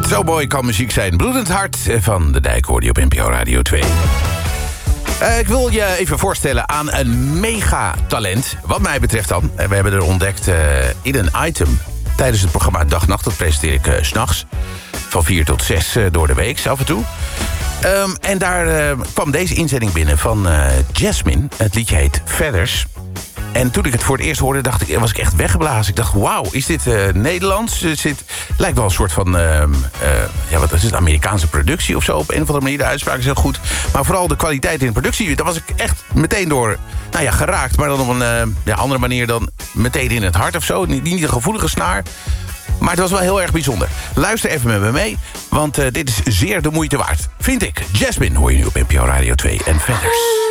Zo mooi kan muziek zijn. Bloedend hart van de Dijk hoorde je op NPO Radio 2. Ik wil je even voorstellen aan een megatalent. Wat mij betreft dan. We hebben er ontdekt in een item tijdens het programma Dag-Nacht. Dat presenteer ik 's nachts. Van 4 tot 6 door de week, af en toe. En daar kwam deze inzending binnen van Jasmine. Het liedje heet Feathers. En toen ik het voor het eerst hoorde, was ik echt weggeblazen. Ik dacht, wauw, is dit Nederlands? Lijkt wel een soort van, wat is het, Amerikaanse productie of zo. Op een of andere manier, de uitspraak is heel goed. Maar vooral de kwaliteit in de productie, daar was ik echt meteen door geraakt. Maar dan op een andere manier dan meteen in het hart of zo. Niet een gevoelige snaar. Maar het was wel heel erg bijzonder. Luister even met me mee, want dit is zeer de moeite waard. Vind ik. Jasmine hoor je nu op NPO Radio 2 en Feathers.